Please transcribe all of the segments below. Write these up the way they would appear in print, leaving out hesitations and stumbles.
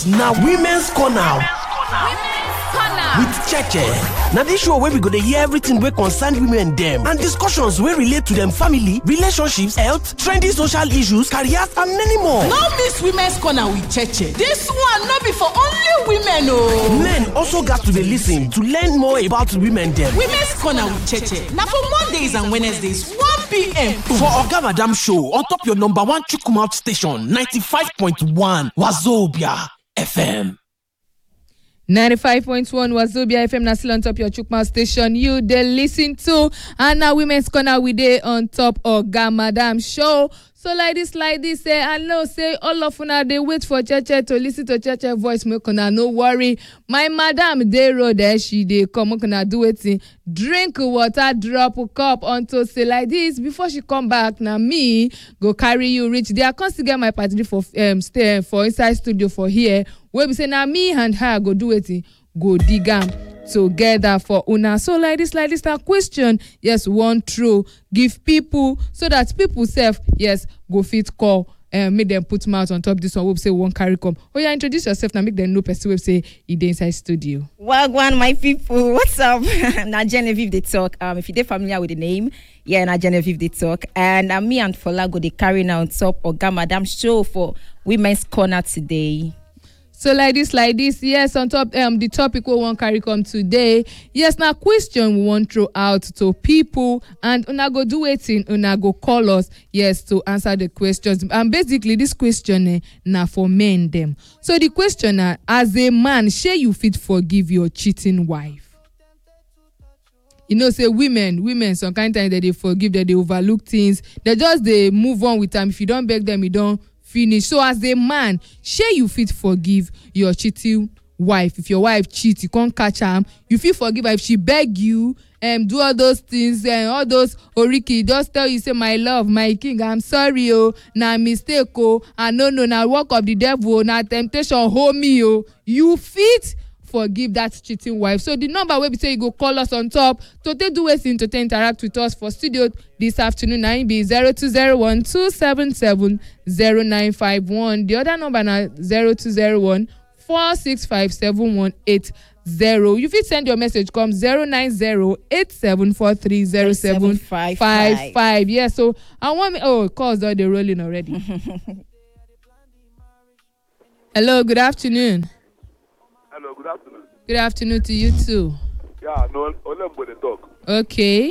This now Women's Corner. With Cheche. Now this show where we go to hear everything we concern women them and discussions where relate to them family, relationships, health, trendy social issues, careers and many more. No miss Women's Corner with Cheche. This one not be for only women oh. Men also got to listen to learn more about women them. Women's Corner with Cheche. Now for Mondays and Wednesdays 1 p.m. For Oga Madam show on top your number one Chukumouth station 95.1 Wazobia FM. 95.1 Wazobia FM na still on top your Chukumouth station. You they listen to and now Women's Corner we dey on top Oga Madam show. So like this, say I know say all of una they wait for Cheche to listen to Cheche voice. Make una no worry. My madam dey road there, she dey come. Make una do it. Drink water, drop a cup until say like this before she come back. Now me go carry you reach there. I can't still get my party for stay for inside studio for here. Where we say now me and her go do it. Go dig am together for una. So like this that question, yes, one true. Give people so that people self, yes, go fit call and make them put mouth on top this one. We'll say one carry come. Oh yeah, introduce yourself now. Make them know person will say it inside studio. Wagwan, my people, what's up? Na Genevieve they talk. If you're familiar with the name, yeah, na Genevieve they talk. And me and Fola go they carry now on top Oga Madam show for Women's Corner today. So like this, yes, on top the topic we want carry come today. Yes, now question we want throw out to people and una go do it in una go call us, yes, to answer the questions. And basically this question na for men them. So the question as a man, share you fit forgive your cheating wife? You know, say women some kind of time that they forgive, that they overlook things, they move on with time. If you don't beg them, you don't finish. So as a man, share you fit forgive your cheating wife. If your wife cheats, you can't catch her. You fit forgive her if she beg you do all those things and all those oriki, just tell you say my love, my king, I'm sorry na mistake and no na work of the devil, na temptation hold me you fit forgive that cheating wife. So the number where we say you go call us on top to do anything to interact with us for studio this afternoon. Now it be 0201 277 0951. The other number now 0201 465 7180. You fit send your message come 09087430755. Yeah, so I want calls are they rolling already. Hello, good afternoon. Hello, good afternoon. Good afternoon to you too. Yeah, no, Olembo they talk. Okay.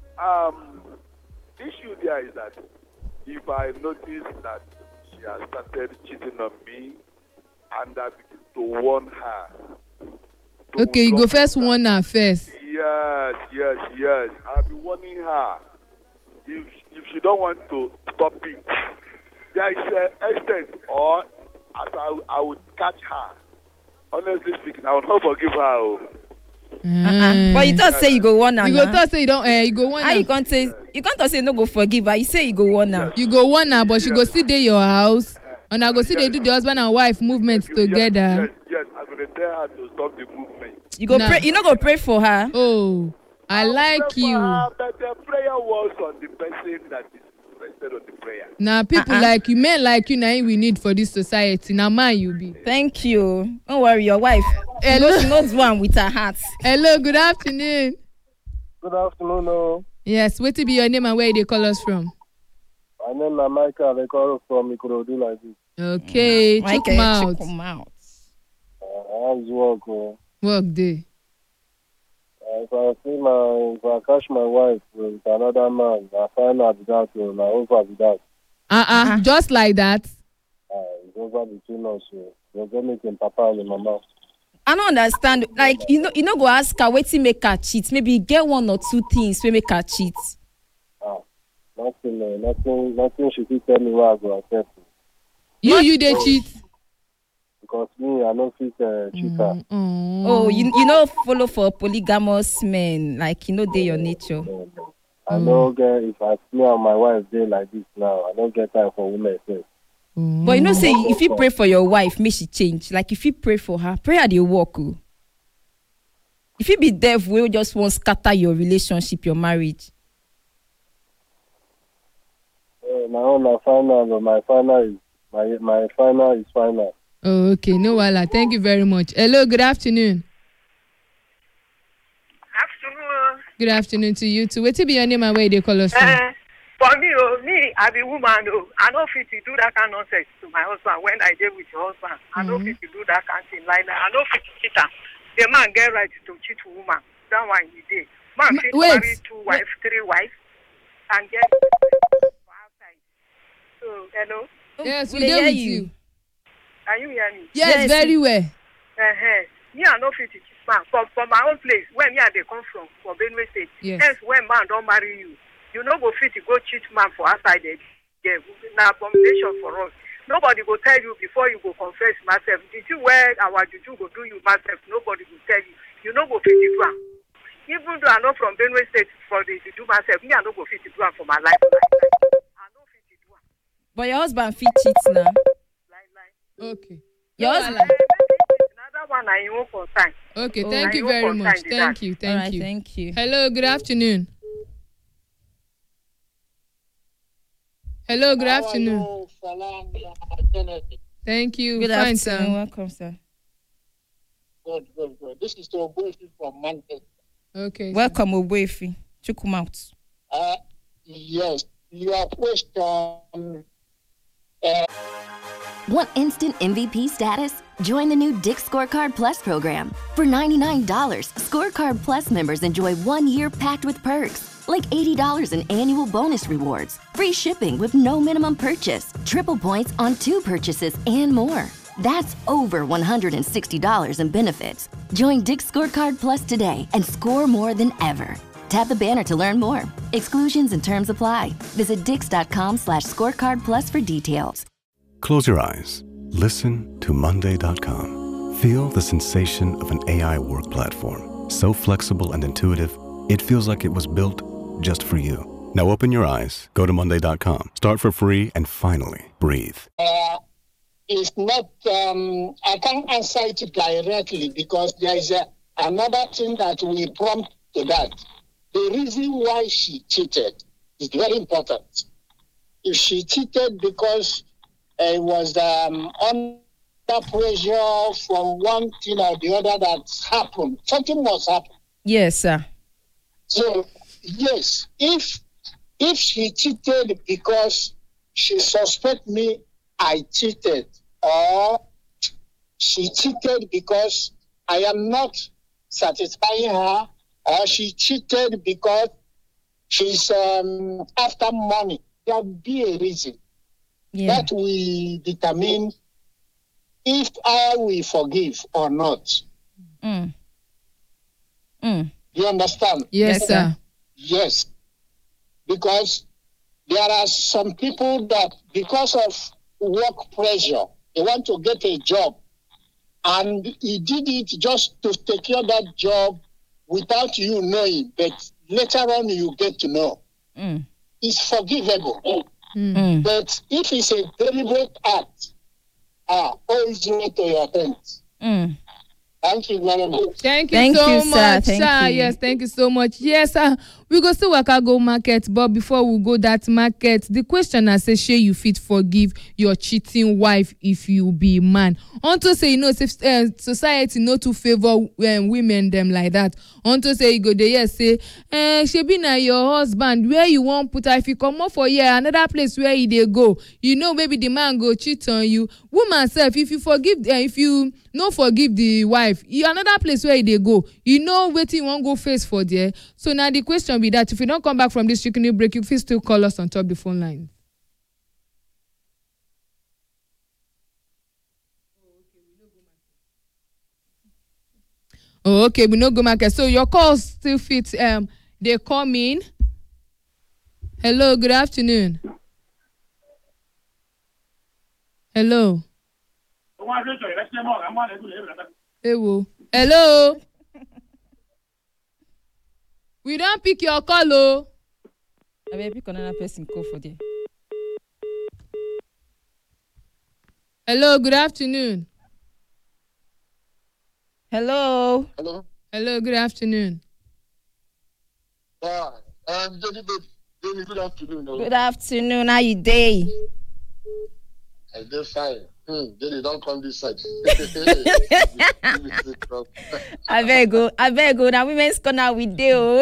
The issue there is that if I notice that she has started cheating on me and I begin to warn her. Okay, you go first warn her first. Yes. I'll be warning her. If she don't want to stop it, there is an extent or as I would catch her. Honestly speaking, I will not forgive her. But you thought say you go warn her. You go thought say you don't. You go warn her. How you can't say no go forgive her? You say you go warn her. You go warn her, but she go sit there your house, and I go see they do the husband and wife movement together. Yes, I'm gonna tell her to stop the movement. You go pray. You not go pray for her. Oh, I like you. But the prayer was on the person that is interested on the prayer. Now people like you, men like you, now we need for this society. Now man, you be. Thank you. Don't worry, your wife. Hello. She knows one with her heart. Hello, good afternoon. Good afternoon. Yes, what to be your name and where they call us from? My name is Michael. They call us from Ikorodu like this. Okay, Chukumouth. How's work? Work day. If I catch my wife with another man, I find out that I over with that. Just like that. It's over between us. There's anything Papa and Mama. I don't understand. Like you know, go ask her wetin make her cheat. Maybe get one or two things wey make her cheat. Nothing. She fit tell me why I go accept. You dey cheat. Because me, I don't fit cheater. Oh, you know, follow for polygamous men. Like they your nature. I don't get if me and my wife dey like this now. I don't get time for women. But you know, say if you pray for your wife, make she change. Like if you pray for her, prayer dey work. If you be deaf, we just want scatter your relationship, your marriage. My final is final. Oh, okay. No wala. Thank you very much. Hello, good afternoon. Afternoon. Good afternoon to you too. What be your name and where they call us from? For me, I be woman. I know fit to do that kind of nonsense to my husband when I deal with your husband. I know fit to do that kind of thing like that. I know fit to cheat her. The man get right to cheat woman. That one he did. Man fit marry 2 wives, 3 wives, and get for outside. So, hello? Yes, we hear deal with you. you. Can you hear me? Yes, very well. Me, I know fit to cheat man. From my own place, where me and they come from Benue State. Yes. Hence, when man don't marry you, you no go fit to go cheat man for outside there. Yeah, na abomination for us. Nobody go tell you before you go confess myself. Did you wear our juju go do you myself? Nobody go tell you. You no go fit to do am. Even though I know from Benue State for the to do myself, me I no go fit to do am for my life. I no fit to do am. But your husband fit cheat now. Okay. Your No husband. wahala. Another one I won't concern. Okay, Oh. thank you I very hope much. concerned Thank that. you. All Thank right, you. thank you. Hello, good afternoon. Hello, good afternoon. Thank you. Good Fine, afternoon. sir. Welcome, sir. Good. This is the Obuefi from Manchester. Okay. Welcome, Obuefi. Check him out. Yes, your question. Want instant MVP status? Join the new Dick Scorecard Plus program. For $99, Scorecard Plus members enjoy 1 year packed with perks, like $80 in annual bonus rewards, free shipping with no minimum purchase, triple points on 2 purchases, and more. That's over $160 in benefits. Join Dick Scorecard Plus today and score more than ever. Tap the banner to learn more. Exclusions and terms apply. Visit dix.com/scorecard plus for details. Close your eyes. Listen to Monday.com. Feel the sensation of an AI work platform. So flexible and intuitive, it feels like it was built just for you. Now open your eyes, go to Monday.com, start for free, and finally breathe. It's not, I can't answer it directly because there is another thing that will prompt to that. The reason why she cheated is very important. If she cheated because it was under pressure from one thing or the other that happened, something must happen. Yes, sir. So, yes, if she cheated because she suspect me I cheated, or she cheated because I am not satisfying her, or she cheated because she's after money, there will be a reason. Yeah. That will determine if I will forgive or not. Mm. You understand? Yes, sir. Yes. Because there are some people that, because of work pressure, they want to get a job. And he did it just to secure that job without you knowing. But later on, you get to know. It's forgivable. But if it's a deliberate act, always do it to your friends. Thank you very much. Thank you Thank so you, sir. much, Thank sir. you. Yes, thank you so much. Yes, sir. We go still waka go market, but before we go that market, the question I say, shey you fit forgive your cheating wife if you be man? Unto say you know, say society no too favor women them like that. Unto say you go there, yes, say, shebi na your husband where you wan put her. If you come up for here, another place where he dey go, you know maybe the man go cheat on you. Woman self, if you forgive, if you no forgive the wife, another place where they go, you know wetin you wan go face for there. So now the question be that if you don't come back from this chicken break, you fit still call us on top the phone line. Oh, okay, we no go market. So your calls still fit. They come in. Hello, good afternoon. Hello. Hello. We don't pick your call, oh. I will pick another person call for there. Hello, good afternoon. Hello. Hello? Hello, good afternoon. Jenny, good afternoon. Good afternoon. How you day? I do fine. They don't come this side. I better go. Now women's corner with you.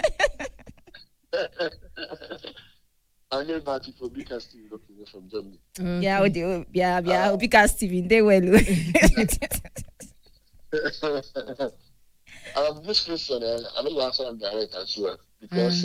I know that for Bika Steve looking from Germany. Yeah, Bika Steve, they well. This question, I'm going to answer them direct as well because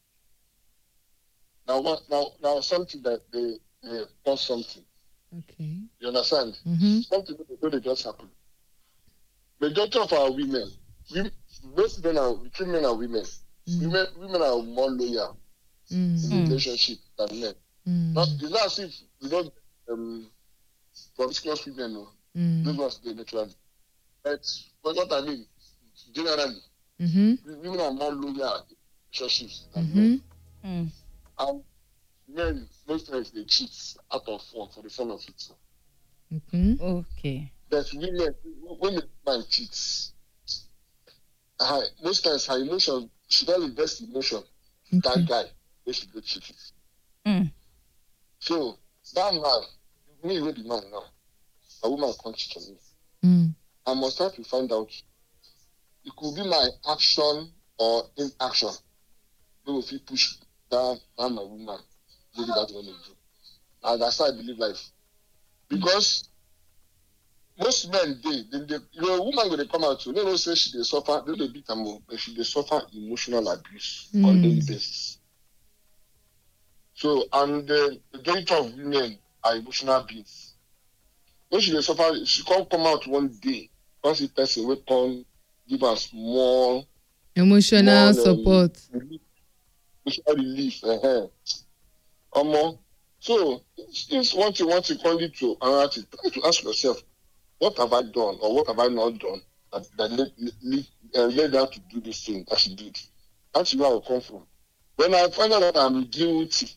now something that they want something. Okay. You understand? Mm-hmm. Something that they just happen. Majority of our women, both men and between men and women, women are more loyal in relationship than men. It's not as if we don't promiscuous women, no. Those ones they naturally. But what I mean, generally, women are more loyal in relationships than men. And men, most times they cheat out of fun for the fun of it. Okay. But women, when a man cheats, most times her emotion, she don't invest emotion. That guy, they should go cheat. So that man, me with the man now, a woman can't cheat on me. I must have to find out. It could be my action or inaction. They will feel push down on my woman. Maybe that's what they do. And that's how I believe life. Because most men, a woman when they come out to, they don't say they suffer, they beat them more, but they suffer emotional abuse on daily basis. So, and the majority of women are emotional beings. When she suffer, she can't come out one day. Once a person will come give us more emotional support. Emotional relief. So, this one thing can lead to another thing. Try to ask yourself, what have I done or what have I not done that led her to do this thing that she did? That's where I will come from. When I find out that I'm guilty,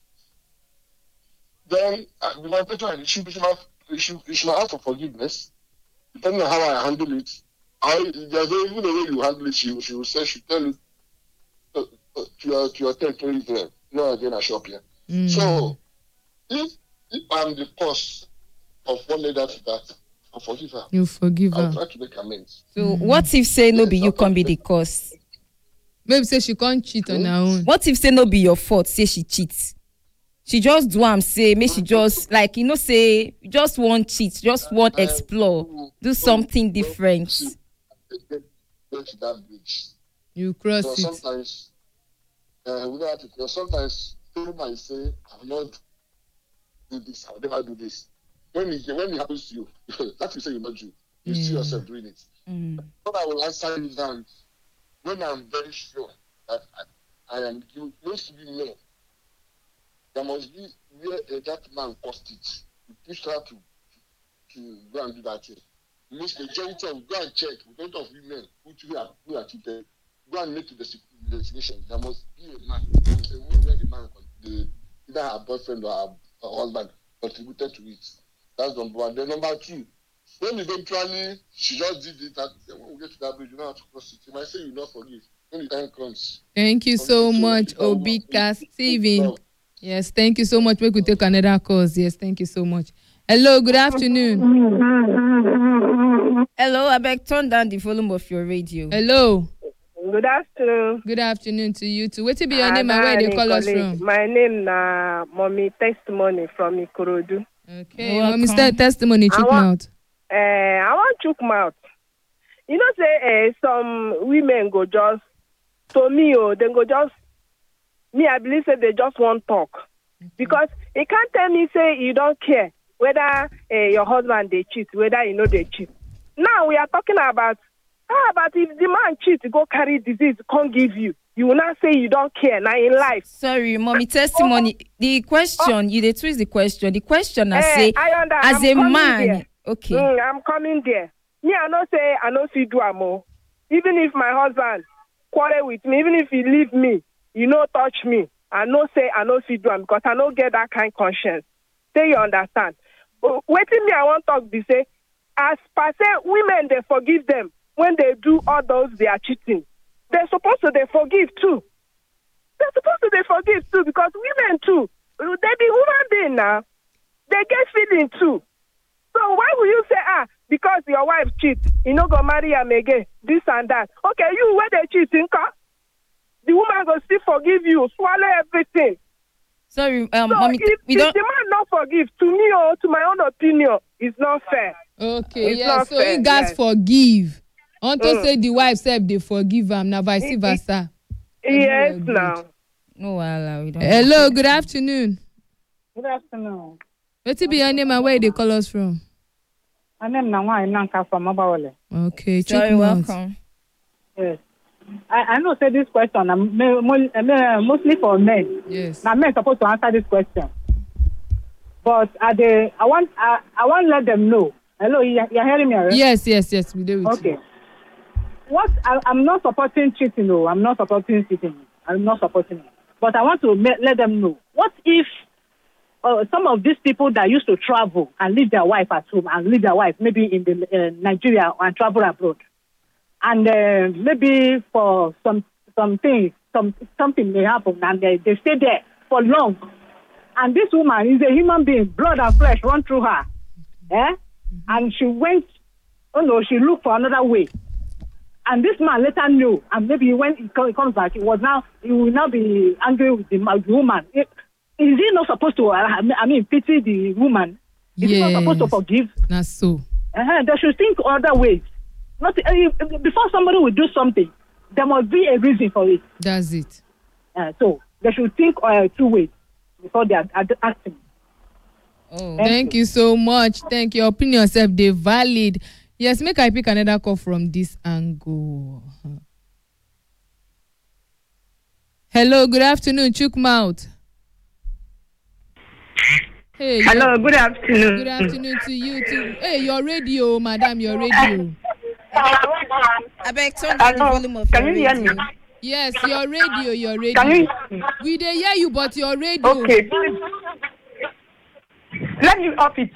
then my better she should ask for forgiveness. Depending on how I handle it, there's even the way you handle it, she will say, she tell you to your territory there. No, again, I shop here. So, if I'm the cause of what led her to that, I'll forgive her. You forgive her. I'll try to make amends. So, what if say no be you can't be the cause? Maybe say she can't cheat on her own. What if say no be your fault? Say she cheats. She just do say maybe she just say just want cheat, just want explore, do something different. Go to that bridge. You cross so it. Sometimes we don't have to. Sometimes people might say, "I'll not do this. I'll never do this." When it happens to you, that you say you not do. You see yourself doing it. But I will answer you that when I'm very sure that I am guilty. Most women. There must be where that man caused it. You push her to go and do that thing. Most majority of go and check, majority of women who are cheated, go and make to the investigation. There must be a man, where the man, either her boyfriend or her husband contributed to it. That's number one. Then number two, when eventually she just did it, when we get to that bridge, you don't have to cross it. You might say you not forgive when the time comes. Thank you so much, Obika Steven. Yes, thank you so much. We could take another course. Yes, thank you so much. Hello, good afternoon. Hello, I beg turn down the volume of your radio. Hello. Good afternoon. Good afternoon to you too. What be your name and where they call us from? My name na Mommy Testimony from Ikorodu. Okay, Mommy Testimony, chook mouth. I want chook mouth. You know, say some women go just, to me, they go just, me, I believe that they just want talk. Because you can't tell me, say, you don't care whether your husband they cheat, whether you know they cheat. Now we are talking about, but if the man cheats, go carry disease, can't give you. You will not say you don't care now in life. Sorry, Mommy Testimony. The question, you they twist the question. The question I say, as a man, there. Okay. I'm coming there. Me, I know say, I know see do amo. Even if my husband quarrel with me, even if he leave me, you know, touch me. I know say I know see do am because I don't get that kind of conscience. Say you understand. Waiting me, I want to talk. They say, as per se, women they forgive them when they do all those they are cheating. They're supposed to they forgive too. They're supposed to they forgive too because women too, they be human being now. They get feeling too. why will you say, because your wife cheat, you no go marry am again, this and that? Okay, you where they cheat, the woman go still forgive you, swallow everything. Sorry, so mommy, if the man not forgive, to me or to my own opinion, it's not fair. Okay, it's yes. So fair, you guys yes. forgive. Unto say the wife said they forgive am, now vice versa. Yes, now. No, we don't. Hello, good afternoon. Good afternoon. What's be your name and where they call us from? My name is Nangwa Inanka from Mabawale. Okay, Sorry, welcome. Yes. I know say this question mostly for men. Yes. Now men supposed to answer this question. But I want to let them know. Hello, you're hearing me, right? Yes, we do it. Okay. I'm not supporting cheating, no. I'm not supporting cheating. I'm not supporting it. But I want to let them know. What if some of these people that used to travel and leave their wife at home and leave their wife maybe in the Nigeria and travel abroad, and maybe for something may happen and they stay there for long, and this woman is a human being, blood and flesh run through her, and she went, she looked for another way. And this man let her know, and maybe when he comes back, he will now be angry with the woman. Is he not supposed to? Pity the woman? Is he not supposed to forgive? That's so. They should think other ways. Not before somebody will do something, there must be a reason for it. That's it. So they should think 2 ways before they are acting. Oh, thank you so much. Thank you. Your opinion self they valid. Yes, make I pick another call from this angle. Hello, good afternoon, Chukmouth. Hey. Hello, good afternoon. Good afternoon to you too. Hey, your radio, madam, your radio. I beg, turn down the volume of your radio. Can you hear me? Yes, your radio. Can you? We dey hear you, but your radio. Okay, please. Let me off it.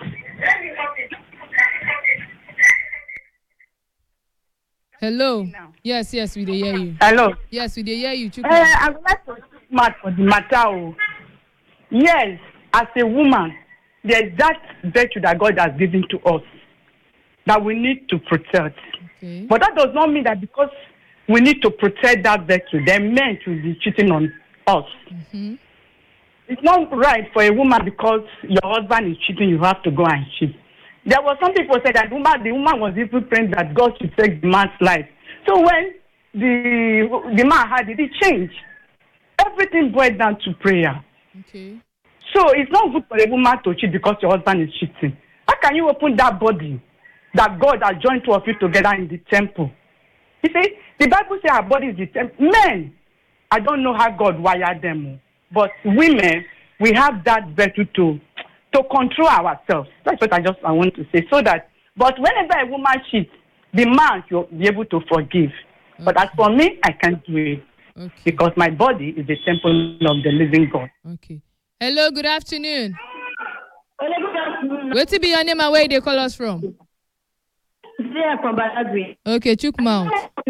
Hello. Yes, we dey hear you. Hello. Yes, we dey hear you. I would like to smart for the matter. Yes, as a woman, there's that virtue that God has given to us that we need to protect. Okay. But that does not mean that because we need to protect that virtue, then men should be cheating on us. Mm-hmm. It's not right for a woman because your husband is cheating, you have to go and cheat. There was some people said that the woman was even praying that God should take the man's life. So when the man had it, it changed. Everything boiled down to prayer. Okay. So it's not good for a woman to cheat because your husband is cheating. How can you open that body that God has joined two of you together in the temple? You see, the Bible says our body is the temple. Men, I don't know how God wired them, but women, we have that virtue to control ourselves. That's what I want to say. So that, but whenever a woman cheats, the man should be able to forgive. Okay. But as for me, I can't do it. Okay. Because my body is the temple of the living God. Okay. Hello, good afternoon. Hello, good afternoon. Where to be your name and where they call us from? Yeah, from Badagry. Okay, Chukmouth.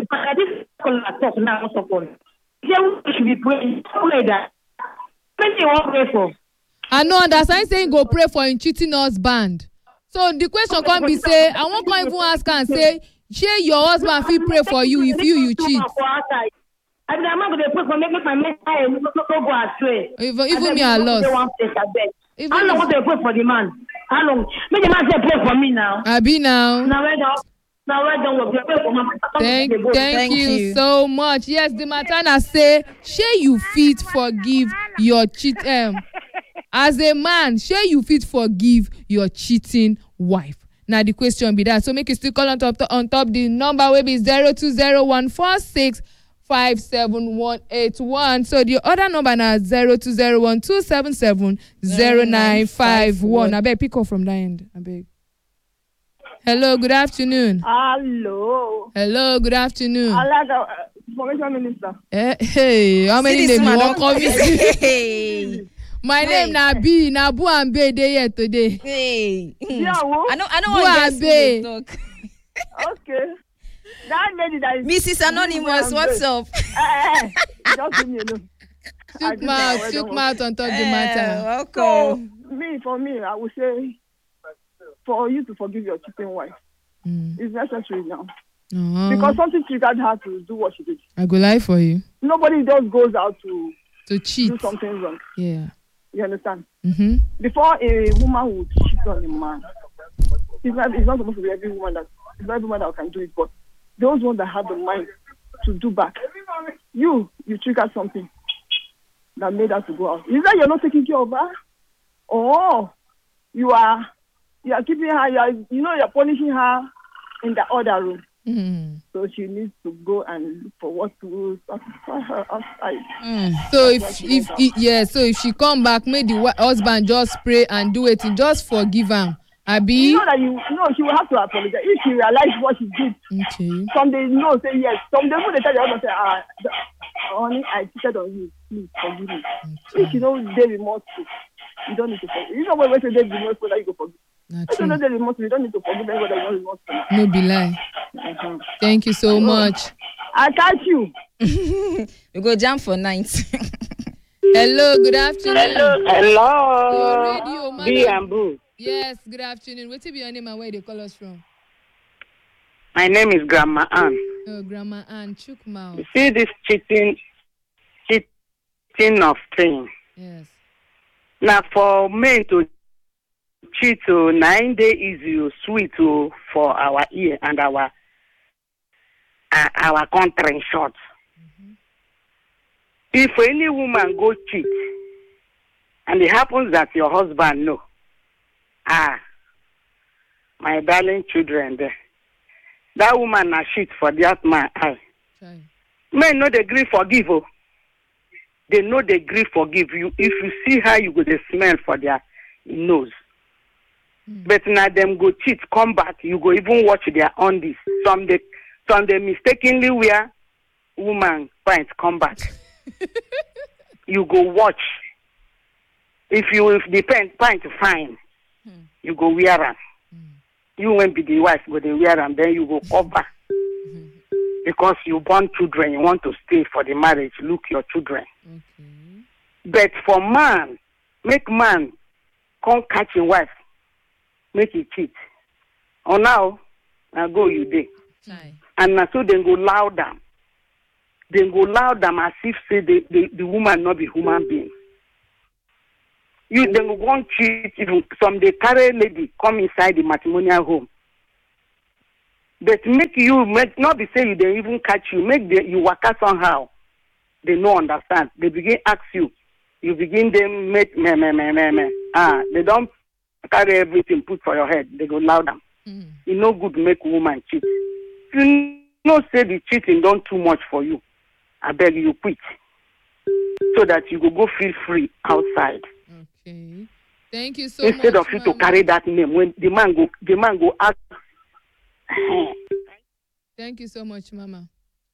Should be praying. Pray for. I know understand saying go pray for him cheating husband. So the question can't be say, I won't come even ask and say, share your husband feel pray for you if you cheat. I'm not going to pray for make my men go astray. Even me I lost. How long want to pray for the man? How long? Make the man say pray for me now. Abi now. Now I don't work. Pray for my. Thank you so much. Yes, the Matana say, share you fit forgive your cheat as a man, share you fit forgive your cheating wife. Now the question be that. So make you still call on top the number will be 020146 57181. So the other number now 020127700951. I beg pick up from that end. I beg. Hello, good afternoon. Hello, good afternoon. Information Minister. Hey, how many names you want call me? Hey. My name na B, na Bu and Be dey here today. Hey. Yeah, I don't want to talk. Okay. That lady that is Mrs. Anonymous, what's up? Just leave me alone. Took mouth on top the matter. Welcome. So, for me, I would say for you to forgive your cheating wife. It's necessary now. Because something triggered her to do what she did. I go lie for you. Nobody just goes out to cheat. Do something wrong. Yeah. You understand? Mm-hmm. Before a woman would cheat on a man, it's not supposed to be every woman that can do it, but those ones that have the mind to do back. You triggered something that made her to go out. Is that you're not taking care of her? Or you are keeping her, you're punishing her in the other room. Mm. So she needs to go and look for what to satisfy her outside. So if she come back, make the husband just pray and do it, and just forgive him. Abi? You know that she will have to apologize if she realizes what she did. Okay. Some they know, say yes. Some they will tell the husband, say, honey, I cheated on you. Please forgive me. Okay. If you don't they remorseful, you don't need to forgive. You know when they remorseful, that you go forgive. If you know they remorseful, you don't need to forgive anybody that's not remorseful. No be lie. Thank you so much. I catch you. We go jam for night. Hello, good afternoon. Hello. Your radio, madam. B and Boo. Yes, good afternoon. What be your name and where they call us from? My name is Grandma Ann. Oh, Grandma Ann, chook mouth. You see this cheating of thing. Yes. Now for men to cheat, 9 days easy, sweet for our ear and our country in short. Mm-hmm. If any woman go cheat, and it happens that your husband know, my darling children there, that woman na shit for that man eye. Men know they agree forgive. They know they agree forgive you. If you see her, you go to smell for their nose. But now them go cheat, come back, you go even watch their undies. Some they mistakenly wear woman pants, come back. You go watch. If the pants fine, you go wear them. You won't be the wife, go they wear them, then you go cover. Because you born children, you want to stay for the marriage, look your children. Okay. But for man, make man come catch a wife, make it cheat. Or now go you there. And now so they go loud them. They go loud them as if say the woman not be human being. You then go on cheat, even some they carry lady come inside the matrimonial home. But not be say you they even catch you, you work out somehow. They no understand. They begin ask you. You begin them make me. They don't carry everything put for your head. They go loud them. It's no good make woman cheat. You know say the cheating don't too much for you. I beg you quit. So that you go feel free outside. Okay. Thank you so much. Instead of you to carry that name when the man go ask. Thank you so much, Mama.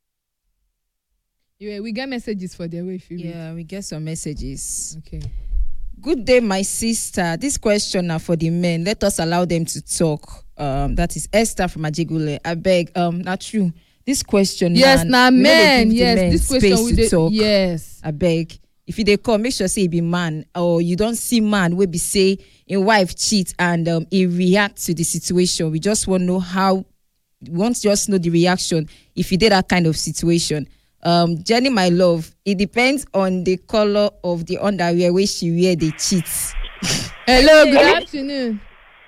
Yeah, we get messages for the way if you read. We get some messages. Okay. Good day, my sister. This question are for the men. Let us allow them to talk. That is Esther from Ajigule. I beg, not true. This question. Yes, now men. Yes, this question we talk. Yes. I beg. If they come, make sure say it be man, or you don't see man will be say a wife cheat and he react to the situation. We just want to know how. We want to just know the reaction if you did that kind of situation. Jenny, my love, it depends on the color of the underwear where she wear the cheats. Hello, good afternoon.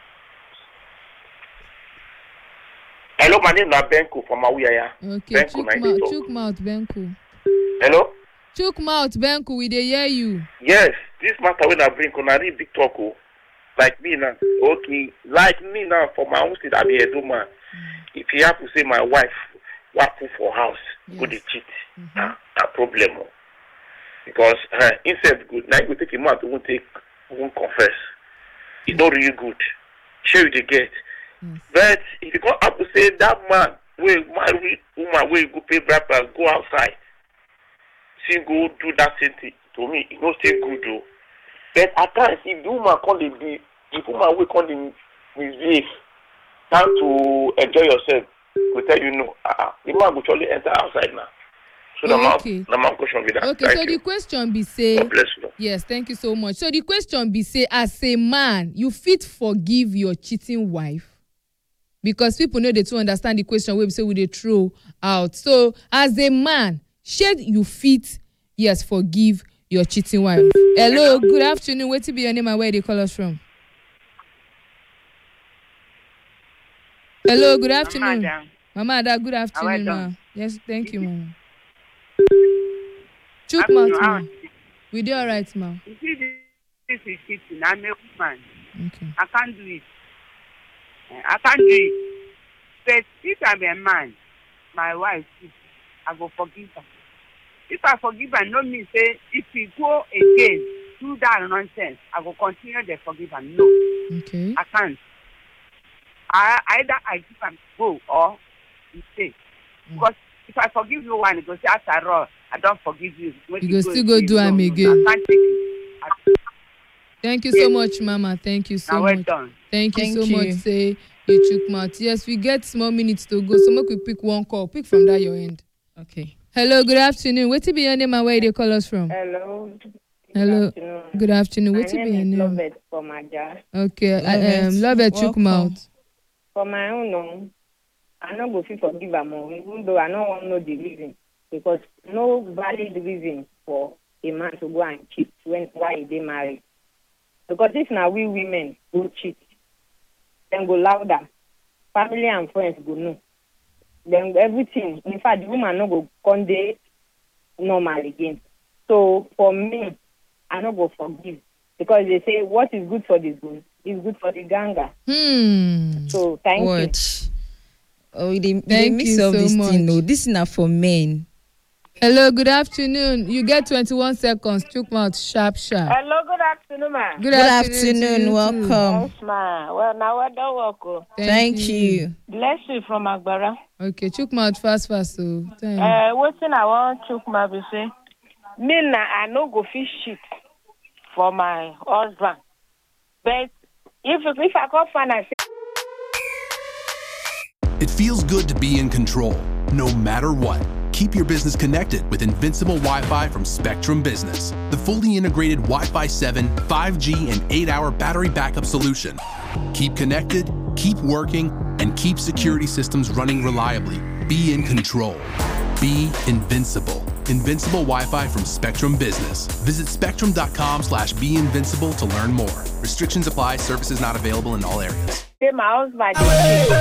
Hello, my name is Benku from Awuyaya. Okay, Chukmouth Benku. Hello? Chukmouth Benku, we dey hear you. Yes, this matter when I bring on a real big talk. Like me now. Okay, like me now for my own state, I be a woman. If you have to say my wife work for house, go to cheat, a problem. Because instead good, now you take a man to won't confess. It's not really good. Share with the get. But if you can't have to say that man will marry woman will go pay bribe and go outside, see go do that same thing to me, it not still good though. But at times if the woman can't be, if woman will can't misbehave, time to enjoy yourself, will tell you no. The man will surely enter outside now. So okay. the man question be that. Okay, Thank so you. the question be say, God bless you. yes, thank you so much. So the question be say, as a man, you fit forgive your cheating wife? Because people know they to understand the question wey be say we dey throw out. So as a man, should you fit, yes, forgive your cheating wife? Hello, good afternoon. Wetin be your name and where they call us from? Hello, good afternoon. Mama Ada, good afternoon, ma. Yes, thank you, Mama. Chook mouth, ma. We do all right, ma. You see, this is cheating. I'm a woman. Okay. I can't do it. I can't do it. But if I'm a man, my wife, I will forgive her. If I forgive her, no mean say if we go again, do that nonsense, I will continue to forgive her. No. Okay. I can't. Either I give and go or you stay. Because if I forgive you one, it goes after all, I don't forgive you. You go still go do am again. I can't take it. Thank you so much, Mama. Thank you so well much. done. Thank you so Thank much. you. Say you chook mouth. Yes, we get small minutes to go. So make we pick one call. Pick from that your end. Okay. Hello, good afternoon. What be your name and where they call us from? Hello. Hello. Good afternoon. My What be name your is name? Lovett from Aja. Okay. Lovett chook mouth. For my own, I no go fit forgive am, even though I no wan know the reason, because no valid reason for a man to go and cheat while he dey married. Because if na we women go cheat, then go louder, family and friends go know. Then everything, in fact, the woman no go come dey normal again. So for me, I no go forgive, because they say what is good for the goose is good for the gander. So thank you. Oh, they Thank mix you up so this much. thing. No, this is not for men. Hello, good afternoon. You get 21 seconds. Chook mouth, sharp. Hello, good afternoon, ma. Good afternoon. to you too. Welcome. Yes, ma. Well, now I don't work. Oh. Thank you. Bless you from Agbara. Okay, chook mouth fast. So time. What thing I want chook ma be say? Me na I no go fish shit for my husband. But if I come find I say. It feels good to be in control, no matter what. Keep your business connected with Invincible Wi-Fi from Spectrum Business, the fully integrated Wi-Fi 7, 5G, and 8-hour battery backup solution. Keep connected, keep working, and keep security systems running reliably. Be in control. Be invincible. Invincible Wi-Fi from Spectrum Business. Visit spectrum.com/beinvincible to learn more. Restrictions apply. Services not available in all areas. Say my husband.